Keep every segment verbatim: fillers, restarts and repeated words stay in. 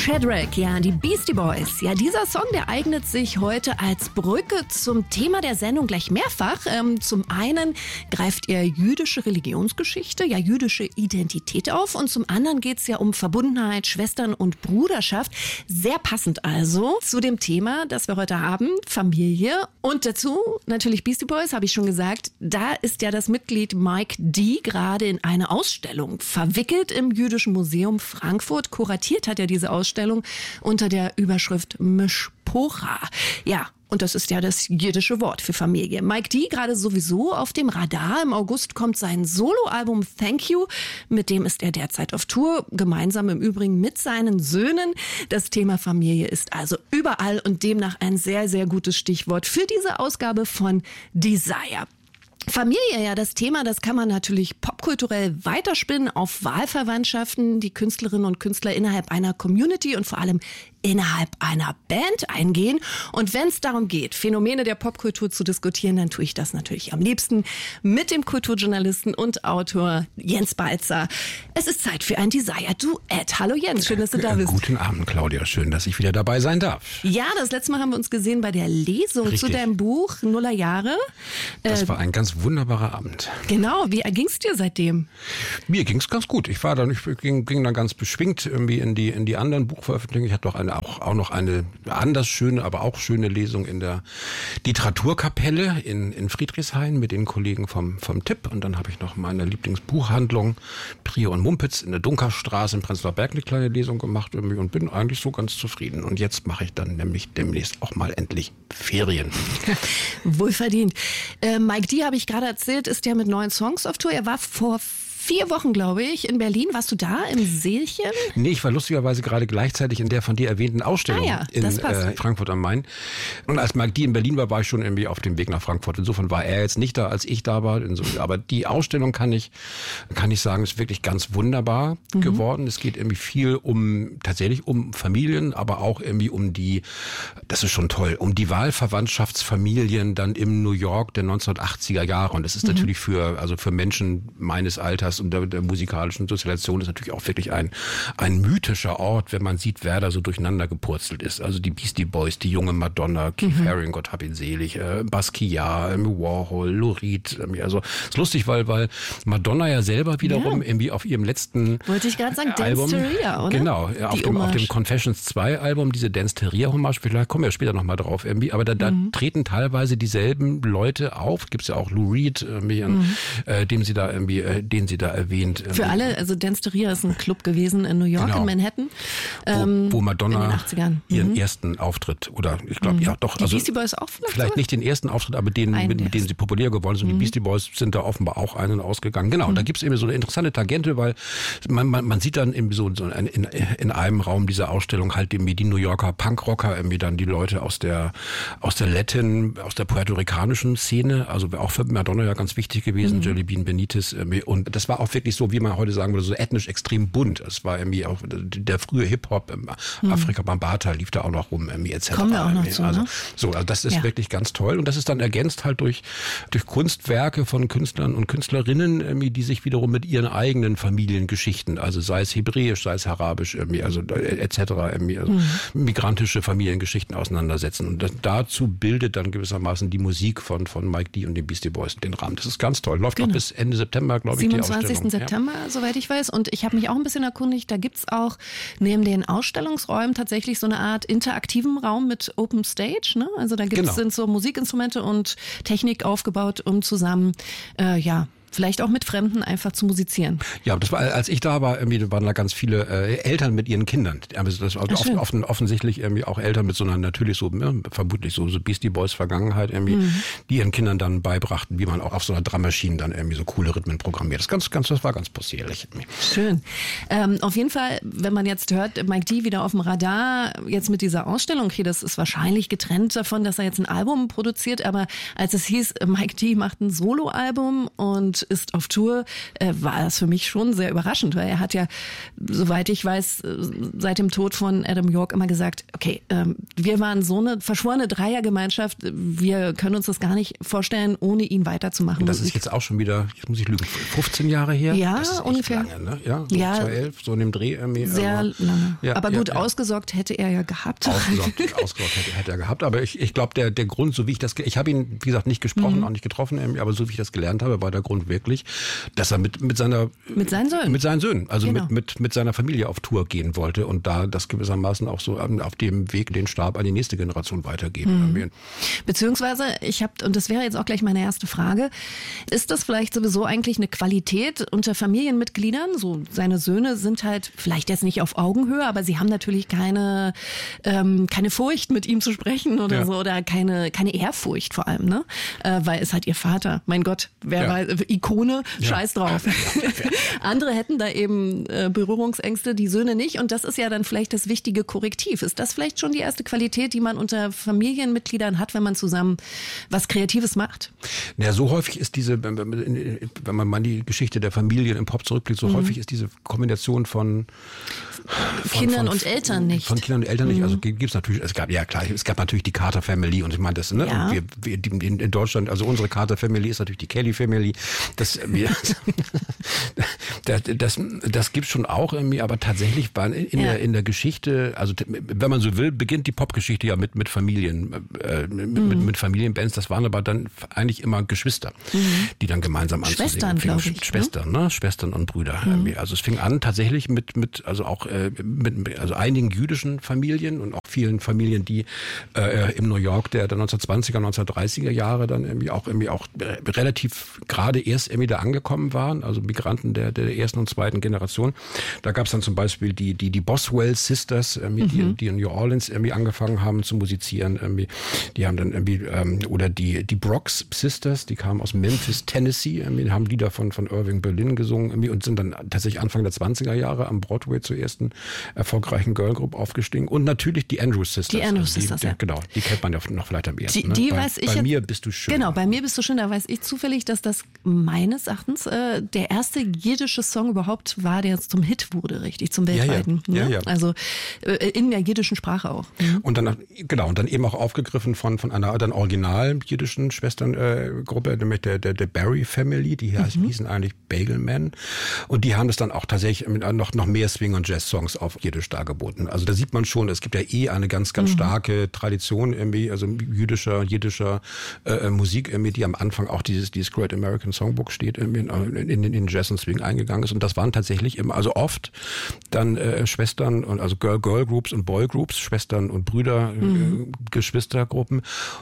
Shadrach, ja, die Beastie Boys. Ja, dieser Song, der eignet sich heute als Brücke zum Thema der Sendung gleich mehrfach. Ähm, zum einen greift er jüdische Religionsgeschichte, ja, jüdische Identität auf. Und zum anderen geht es ja um Verbundenheit, Schwestern und Bruderschaft. Sehr passend also zu dem Thema, das wir heute haben, Familie. Und dazu natürlich Beastie Boys, habe ich schon gesagt. Da ist ja das Mitglied Mike D. gerade in eine Ausstellung verwickelt im Jüdischen Museum Frankfurt. Kuratiert hat er diese Ausstellung unter der Überschrift Mishpocha. Ja, und das ist ja das jiddische Wort für Familie. Mike D. gerade sowieso auf dem Radar. Im August kommt sein Soloalbum Thank You. Mit dem ist er derzeit auf Tour, gemeinsam im Übrigen mit seinen Söhnen. Das Thema Familie ist also überall und demnach ein sehr, sehr gutes Stichwort für diese Ausgabe von Desire. Familie, ja, das Thema, das kann man natürlich popkulturell weiterspinnen auf Wahlverwandtschaften, die Künstlerinnen und Künstler innerhalb einer Community und vor allem innerhalb einer Band eingehen. Und wenn es darum geht, Phänomene der Popkultur zu diskutieren, dann tue ich das natürlich am liebsten mit dem Kulturjournalisten und Autor Jens Balzer. Es ist Zeit für ein Desire-Duett. Hallo Jens, schön, dass du da bist. Guten Abend, Claudia. Schön, dass ich wieder dabei sein darf. Ja, das letzte Mal haben wir uns gesehen bei der Lesung Richtig. zu deinem Buch Nullerjahre. Das äh, war ein ganz wunderbarer Abend. Genau, wie erging es dir seitdem? Mir ging es ganz gut. Ich war dann, ich ging, ging dann ganz beschwingt irgendwie in die, in die anderen Buchveröffentlichungen. Ich hatte doch eine Auch, auch noch eine anders schöne, aber auch schöne Lesung in der Literaturkapelle in, in Friedrichshain mit den Kollegen vom, vom Tipp. Und dann habe ich noch meine Lieblingsbuchhandlung Prior und Mumpitz in der Dunkerstraße in Prenzlauer Berg eine kleine Lesung gemacht irgendwie und bin eigentlich so ganz zufrieden. Und jetzt mache ich dann nämlich demnächst auch mal endlich Ferien. Wohlverdient. Äh, Mike D., habe ich gerade erzählt, ist ja mit neuen Songs auf Tour. Er war vor vier Wochen, glaube ich, in Berlin. Warst du da im Seelchen? Nee, ich war lustigerweise gerade gleichzeitig in der von dir erwähnten Ausstellung ah ja, in äh, Frankfurt am Main. Und als Mike D. in Berlin war, war ich schon irgendwie auf dem Weg nach Frankfurt. Insofern war er jetzt nicht da, als ich da war. Insofern, aber die Ausstellung kann ich, kann ich sagen, ist wirklich ganz wunderbar mhm. geworden. Es geht irgendwie viel um, tatsächlich um Familien, aber auch irgendwie um die, das ist schon toll, um die Wahlverwandtschaftsfamilien dann im New York der neunzehnhundertachtziger Jahre. Und das ist mhm. natürlich für, also für Menschen meines Alters und der, der musikalischen Sozialisation ist natürlich auch wirklich ein, ein mythischer Ort, wenn man sieht, wer da so durcheinander gepurzelt ist. Also die Beastie Boys, die junge Madonna, Keith mhm. Haring, Gott hab ihn selig, äh, Basquiat, Warhol, Lou Reed. Äh, also ist lustig, weil, weil Madonna ja selber wiederum ja. irgendwie auf ihrem letzten Wollte ich gerade sagen, Album, Danceteria, oder? Genau, ja, auf, dem, auf dem Confessions zwei Album, diese Danceteria-Hommage, vielleicht kommen wir später nochmal drauf irgendwie, aber da, da mhm. treten teilweise dieselben Leute auf. Gibt's ja auch Lou Reed, irgendwie, mhm. äh, dem sie da irgendwie, äh, den sie da erwähnt. Für alle, also Danceteria ist ein Club gewesen in New York, genau. in Manhattan. Ähm, wo, wo Madonna in den achtzigern. ihren mhm. ersten Auftritt, oder ich glaube, mhm. ja doch. Die also Beastie Boys auch vielleicht? Vielleicht so? Nicht den ersten Auftritt, aber den, mit, mit dem sie populär geworden sind. Mhm. Die Beastie Boys sind da offenbar auch einen ausgegangen. Genau, mhm. da gibt's eben so eine interessante Tangente, weil man, man, man sieht dann eben so, so in, in einem Raum dieser Ausstellung halt eben die New Yorker Punkrocker, irgendwie dann die Leute aus der, aus der Latin, aus der puerto-ricanischen Szene, also auch für Madonna ja ganz wichtig gewesen, mhm. Jelly Bean Benitez. Und das war auch wirklich so, wie man heute sagen würde, so ethnisch extrem bunt. Es war irgendwie auch der frühe Hip-Hop, hm. Afrika Bambata lief da auch noch rum, irgendwie et cetera. Kommen wir auch noch zu, also, ne? So, also das ist ja. wirklich ganz toll. Und das ist dann ergänzt halt durch, durch Kunstwerke von Künstlern und Künstlerinnen, irgendwie, die sich wiederum mit ihren eigenen Familiengeschichten, also sei es hebräisch, sei es arabisch, irgendwie, also et cetera, irgendwie, also hm. migrantische Familiengeschichten auseinandersetzen. Und das, dazu bildet dann gewissermaßen die Musik von, von Mike D. und den Beastie Boys den Rahmen. Das ist ganz toll. Läuft genau. noch bis Ende September, glaube ich, die Ausstellung. siebenundzwanzigsten September, ja. soweit ich weiß. Und ich habe mich auch ein bisschen erkundigt, da gibt's auch neben den Ausstellungsräumen tatsächlich so eine Art interaktiven Raum mit Open Stage. Ne? Also da gibt's genau. sind so Musikinstrumente und Technik aufgebaut, um zusammen, äh, ja, vielleicht auch mit Fremden einfach zu musizieren. Ja, das war, als ich da war, irgendwie waren da ganz viele äh, Eltern mit ihren Kindern. Also das war offen, offen, offensichtlich irgendwie auch Eltern mit so einer natürlich so, ja, vermutlich so, so Beastie Boys Vergangenheit irgendwie, mhm. die ihren Kindern dann beibrachten, wie man auch auf so einer Drummaschine dann irgendwie so coole Rhythmen programmiert. Das ganz, ganz, das war ganz possierlich. Schön. Ähm, auf jeden Fall, wenn man jetzt hört, Mike D. wieder auf dem Radar, jetzt mit dieser Ausstellung, okay, das ist wahrscheinlich getrennt davon, dass er jetzt ein Album produziert, aber als es hieß, Mike D. macht ein Soloalbum und ist auf Tour, äh, war das für mich schon sehr überraschend, weil er hat ja, soweit ich weiß, seit dem Tod von Adam York immer gesagt, okay, ähm, wir waren so eine verschworene Dreiergemeinschaft, wir können uns das gar nicht vorstellen, ohne ihn weiterzumachen. Und das ist jetzt auch schon wieder, jetzt muss ich lügen, fünfzehn Jahre her? Ja, das ist echt ungefähr. Lange, ne? Ja, so ja, zweitausendelf, so in dem Dreh. Irgendwie, sehr aber, lange. Ja, aber ja, gut, ja. ausgesorgt hätte er ja gehabt. Ausgesorgt, ausgesorgt hätte, hätte er gehabt. Aber ich, ich glaube, der, der Grund, so wie ich das, ich habe ihn, wie gesagt, nicht gesprochen, mhm. auch nicht getroffen, aber so wie ich das gelernt habe, war der Grund wirklich, dass er mit, mit seiner, mit seinen Söhnen, mit seinen Söhnen, also genau. mit, mit, mit seiner Familie auf Tour gehen wollte und da das gewissermaßen auch so auf dem Weg den Stab an die nächste Generation weitergeben. Mhm. Beziehungsweise, ich habe, und das wäre jetzt auch gleich meine erste Frage, ist das vielleicht sowieso eigentlich eine Qualität unter Familienmitgliedern? So, seine Söhne sind halt vielleicht jetzt nicht auf Augenhöhe, aber sie haben natürlich keine, ähm, keine Furcht, mit ihm zu sprechen oder ja. so, oder keine, keine Ehrfurcht vor allem, ne? Äh, weil es halt ihr Vater, mein Gott, wer ja. weiß, Ikone, ja. scheiß drauf. Andere hätten da eben äh, Berührungsängste, die Söhne nicht, und das ist ja dann vielleicht das wichtige Korrektiv. Ist das vielleicht schon die erste Qualität, die man unter Familienmitgliedern hat, wenn man zusammen was Kreatives macht? Ja, so häufig ist diese, wenn man mal die Geschichte der Familien im Pop zurückblickt, so mhm. häufig ist diese Kombination von, von Kindern von, und Eltern nicht. Von Kindern und Eltern mhm. nicht. Also gibt es natürlich, es gab, ja klar, es gab natürlich die Carter Family und ich meine, das, ne, ja. wir, wir, in, in Deutschland, also unsere Carter Family ist natürlich die Kelly Family. Das, wir, das, das, das gibt es schon auch irgendwie, aber tatsächlich war in, ja. der, in der Geschichte, also wenn man so will, beginnt die Popgeschichte ja mit, mit Familien, äh, mit, mhm. mit, mit Familienbands. Das waren aber dann eigentlich immer Geschwister, mhm. die dann gemeinsam anzusingen. Schwestern, glaube ich. Schwestern, ne? ne? Schwestern und Brüder. Mhm. Also es fing an tatsächlich mit, mit also auch äh, mit also einigen jüdischen Familien und auch vielen Familien, die äh, im New York der, der neunzehnhundertzwanziger, neunzehnhundertdreißiger Jahre dann irgendwie auch irgendwie auch äh, relativ gerade erst irgendwie da angekommen waren, also Migranten der, der ersten und zweiten Generation. Da gab es dann zum Beispiel die die die Boswell Sisters, irgendwie, mhm. die, die in New Orleans irgendwie angefangen haben zu musizieren. Irgendwie. Die haben dann irgendwie ähm, oder die die Brox Sisters, die kamen aus Memphis, Tennessee, irgendwie, haben Lieder von von Irving Berlin gesungen irgendwie, und sind dann tatsächlich Anfang der zwanziger Jahre am Broadway zur ersten erfolgreichen Girlgroup aufgestiegen. Und natürlich die Andrews Sisters. Die Andrews also die, Sisters, die, ja. Genau, die kennt man ja noch vielleicht am ersten. Die, die ne? bei, weiß ich bei jetzt, mir bist du schön. Genau, bei mir bist du schön. Da weiß ich zufällig, dass das meines Erachtens äh, der erste jiddische Song überhaupt war, der zum Hit wurde, richtig, zum weltweiten. Ja, ja. Ne? Ja, ja. Also äh, in der jiddischen Sprache auch. Mhm. Und dann genau und dann eben auch aufgegriffen von von einer dann original jiddischen Schwesterngruppe, äh, nämlich der der der Barry Family, die heißen, mhm. hießen eigentlich Bagelman, und die haben das dann auch tatsächlich noch noch mehr Swing und Jazz Songs auf Jiddisch dargeboten. Also da sieht man schon, es gibt ja eh eine ganz ganz mhm. starke Tradition irgendwie, also jüdischer jiddischer äh, Musik irgendwie, die am Anfang auch dieses dieses Great American Songbook steht irgendwie in, in, in Jazz und Swing eingegangen ist, und das waren tatsächlich immer also oft dann äh, Schwestern und also Girl Girl Groups und Boy Groups, Schwestern und Brüder, mhm. äh, Geschwistergruppen,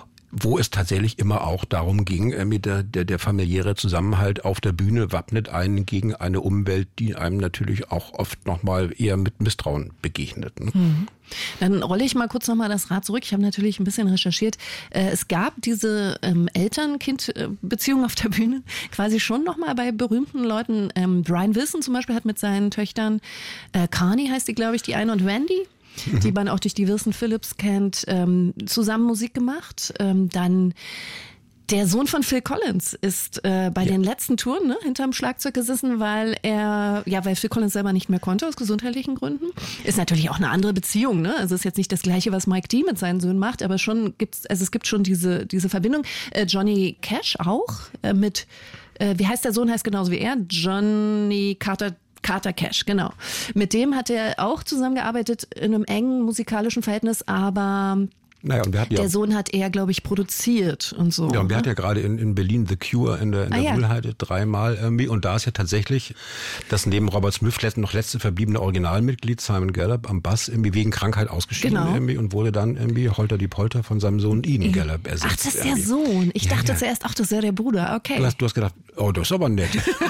wo es tatsächlich immer auch darum ging, äh, mit der, der, der familiäre Zusammenhalt auf der Bühne wappnet einen gegen eine Umwelt, die einem natürlich auch oft nochmal eher mit Misstrauen begegnet. Ne? Mhm. Dann rolle ich mal kurz nochmal das Rad zurück. Ich habe natürlich ein bisschen recherchiert. Es gab diese ähm, Eltern-Kind-Beziehung auf der Bühne quasi schon nochmal bei berühmten Leuten. Ähm, Brian Wilson zum Beispiel hat mit seinen Töchtern, äh, Carney heißt die, glaube ich, die eine, und Wendy, mhm. die man auch durch die Wilson Phillips kennt, ähm, zusammen Musik gemacht. Ähm, dann der Sohn von Phil Collins ist äh, bei ja. den letzten Touren ne, hinterm Schlagzeug gesessen, weil er, ja, weil Phil Collins selber nicht mehr konnte aus gesundheitlichen Gründen. Ist natürlich auch eine andere Beziehung, ne? Also ist jetzt nicht das Gleiche, was Mike D mit seinen Söhnen macht, aber schon gibt's, also es gibt schon diese diese Verbindung. Äh, Johnny Cash auch äh, mit, äh, wie heißt der Sohn, heißt genauso wie er, Johnny Carter. Carter Cash, genau. Mit dem hat er auch zusammengearbeitet in einem engen musikalischen Verhältnis, aber Naja, und wir hatten ja, der Sohn hat eher, glaube ich, produziert und so. Ja, und wir ne? hatten ja gerade in, in Berlin The Cure in der, in der ah, ja. Wuhlheide dreimal irgendwie. Und da ist ja tatsächlich das neben Robert Smith noch letzte verbliebene Originalmitglied Simon Gallup am Bass irgendwie wegen Krankheit ausgeschieden genau. irgendwie und wurde dann irgendwie Holter die Polter von seinem Sohn Ian Gallup ersetzt. Ach, das ist irgendwie. der Sohn. Ich ja, dachte ja. zuerst, ach, das wäre der Bruder. Okay. Du hast, du hast gedacht, oh, das ist aber nett.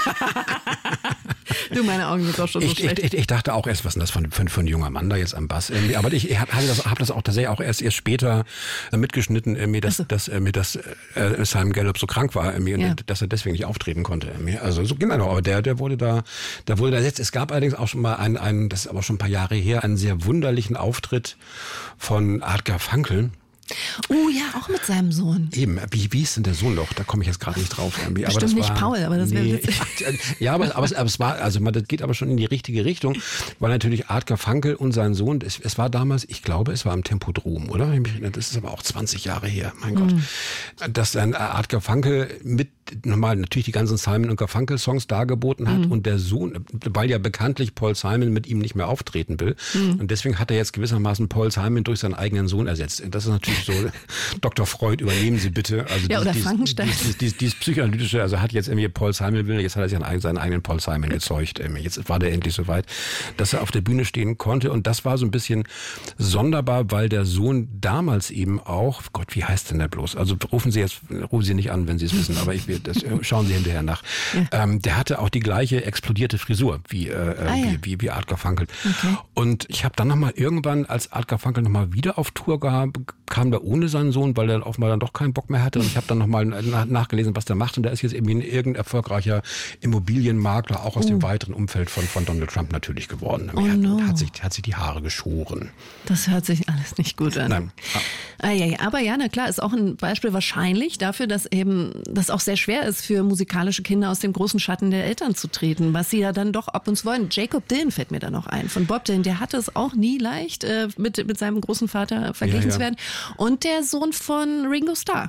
Du, meine Augen sind doch schon so ich, schlecht. Ich, ich, ich dachte auch erst, was ist denn das für, für, für ein junger Mann da jetzt am Bass irgendwie. Aber ich, ich habe das, hab das auch tatsächlich auch erst, erst später mitgeschnitten, irgendwie, dass, so. dass, irgendwie, dass äh, Simon Gallup so krank war irgendwie, ja. und dass er deswegen nicht auftreten konnte. Irgendwie. Also so genau, aber der, der wurde da, der wurde da jetzt. Es gab allerdings auch schon mal einen, einen, das ist aber schon ein paar Jahre her, einen sehr wunderlichen Auftritt von Art Garfunkel. Oh ja, auch mit seinem Sohn. Eben, wie, wie ist denn der Sohn noch? Da komme ich jetzt gerade nicht drauf. Irgendwie. Bestimmt aber das nicht war, Paul, aber das wäre nee, witzig. Ja, aber, aber, es, aber es war, also man, das geht aber schon in die richtige Richtung, weil natürlich Art Garfunkel und sein Sohn, es, es war damals, ich glaube, es war im Tempodrom, oder? Das ist aber auch zwanzig Jahre her, mein Gott. Mhm. Dass dann Art Garfunkel mit normal natürlich die ganzen Simon und Garfunkel Songs dargeboten hat mhm. und der Sohn, weil ja bekanntlich Paul Simon mit ihm nicht mehr auftreten will mhm. und deswegen hat er jetzt gewissermaßen Paul Simon durch seinen eigenen Sohn ersetzt. Das ist natürlich so, Doktor Freud, übernehmen Sie bitte. Also ja, dies, oder dies, Frankenstein. Dies, dies, dies, dies psychoanalytische, also hat jetzt irgendwie Paul Simon will, jetzt hat er sich an seinen eigenen Paul Simon gezeugt. Jetzt war der endlich soweit, dass er auf der Bühne stehen konnte und das war so ein bisschen sonderbar, weil der Sohn damals eben auch, Gott, wie heißt denn der bloß? Also rufen Sie jetzt, rufen Sie nicht an, wenn Sie es wissen, aber ich will, das schauen Sie hinterher nach. Ja. Ähm, der hatte auch die gleiche explodierte Frisur wie, äh, ah, wie, ja. wie, wie Art Garfunkel. Okay. Und ich habe dann nochmal irgendwann, als Art Garfunkel nochmal wieder auf Tour kam, kam der ohne seinen Sohn, weil er offenbar dann doch keinen Bock mehr hatte. Und ich habe dann nochmal nach, nachgelesen, was der macht. Und der ist jetzt irgendwie ein irgendein erfolgreicher Immobilienmakler, auch aus uh. dem weiteren Umfeld von, von Donald Trump natürlich geworden. Oh hat, no. hat, sich, hat sich die Haare geschoren. Das hört sich alles nicht gut an. Nein. Ah, ja, ja. Aber ja, na klar, ist auch ein Beispiel wahrscheinlich dafür, dass eben das auch sehr schwer ist für musikalische Kinder aus dem großen Schatten der Eltern zu treten, was sie ja dann doch ab und zu wollen. Jacob Dylan fällt mir da noch ein, von Bob Dylan, der hatte es auch nie leicht, äh, mit, mit seinem großen Vater verglichen ja, ja. zu werden. Und der Sohn von Ringo Starr.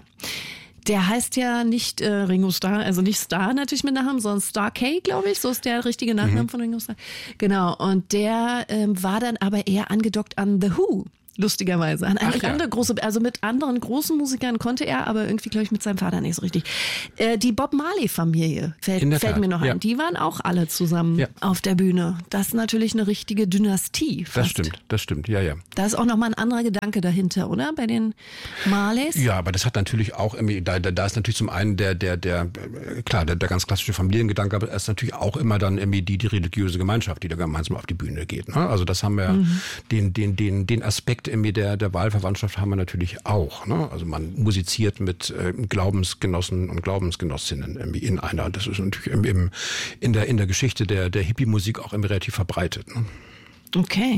Der heißt ja nicht äh, Ringo Starr, also nicht Starr natürlich mit Nachnamen, sondern Starr K, glaube ich. So ist der richtige Nachname mhm. von Ringo Starr. Genau. Und der ähm, war dann aber eher angedockt an The Who. Lustigerweise. An eine ja. andere große, also mit anderen großen Musikern konnte er, aber irgendwie, glaube ich, mit seinem Vater nicht so richtig. Äh, die Bob Marley-Familie fällt, fällt mir noch ja. ein. Die waren auch alle zusammen ja. auf der Bühne. Das ist natürlich eine richtige Dynastie. Fast. Das stimmt, das stimmt, ja, ja. Da ist auch nochmal ein anderer Gedanke dahinter, oder? Bei den Marleys? Ja, aber das hat natürlich auch irgendwie, da, da, da ist natürlich zum einen der, der, der, klar, der, der ganz klassische Familiengedanke, aber es ist natürlich auch immer dann irgendwie die, die religiöse Gemeinschaft, die da gemeinsam auf die Bühne geht. Ne? Also das haben wir, mhm. den, den, den, den Aspekt irgendwie der, der Wahlverwandtschaft haben wir natürlich auch. Ne? Also man musiziert mit äh, Glaubensgenossen und Glaubensgenossinnen irgendwie in einer. Das ist natürlich im, in der in der Geschichte der der Hippie-Musik auch irgendwie relativ verbreitet. Ne? Okay.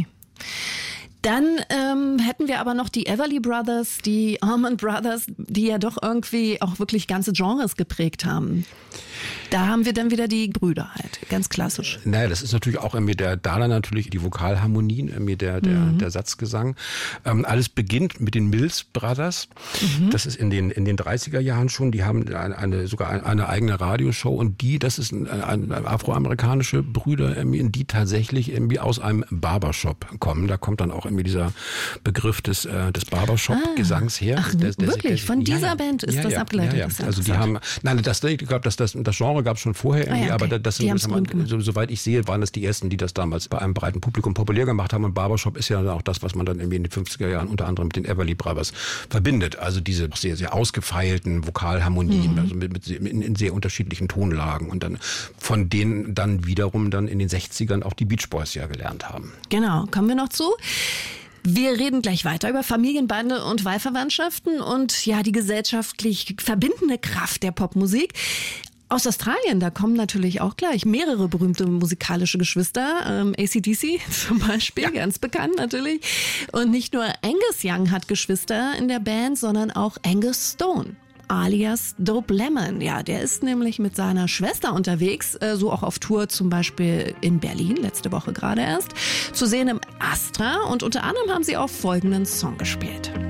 Dann ähm, hätten wir aber noch die Everly Brothers, die Allman Brothers, die ja doch irgendwie auch wirklich ganze Genres geprägt haben. Da haben wir dann wieder die Brüder halt, ganz klassisch. Naja, das ist natürlich auch irgendwie der, da dann natürlich die Vokalharmonien, irgendwie der, der, mhm. der Satzgesang. Ähm, alles beginnt mit den Mills Brothers. Mhm. Das ist in den, in den dreißiger Jahren schon. Die haben eine, eine sogar eine, eine eigene Radioshow und die, das ist eine, eine afroamerikanische Brüder, irgendwie, die tatsächlich irgendwie aus einem Barbershop kommen. Da kommt dann auch irgendwie dieser Begriff des, äh, des Barbershop-Gesangs her. Ach, der, der, wirklich? der, Von dieser ja, Band ist ja, das ja, abgeleitet? Ja, ja. Also die haben, nein, das, ich glaube, das, das, das Genre gab es schon vorher irgendwie, ah, ja, okay. aber das, das haben, so, soweit ich sehe, waren das die ersten, die das damals bei einem breiten Publikum populär gemacht haben. Und Barbershop ist ja auch das, was man dann irgendwie in den fünfziger Jahren unter anderem mit den Everly Brothers verbindet. Also diese sehr, sehr ausgefeilten Vokalharmonien, mhm. also mit, mit in, in sehr unterschiedlichen Tonlagen und dann von denen dann wiederum dann in den sechzigern auch die Beach Boys ja gelernt haben. Genau, kommen wir noch zu. Wir reden gleich weiter über Familienbande und Wahlverwandtschaften und ja, die gesellschaftlich verbindende Kraft der Popmusik. Aus Australien, da kommen natürlich auch gleich mehrere berühmte musikalische Geschwister, ähm, A C D C zum Beispiel, ja. ganz bekannt natürlich. Und nicht nur Angus Young hat Geschwister in der Band, sondern auch Angus Stone, alias Dope Lemon. Ja, der ist nämlich mit seiner Schwester unterwegs, äh, so auch auf Tour zum Beispiel in Berlin, letzte Woche gerade erst, zu sehen im Astra. Und unter anderem haben sie auch folgenden Song gespielt.